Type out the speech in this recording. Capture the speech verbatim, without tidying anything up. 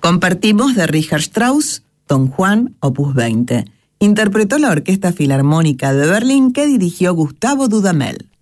Compartimos de Richard Strauss, Don Juan, opus veinte. Interpretó la Orquesta Filarmónica de Berlín que dirigió Gustavo Dudamel.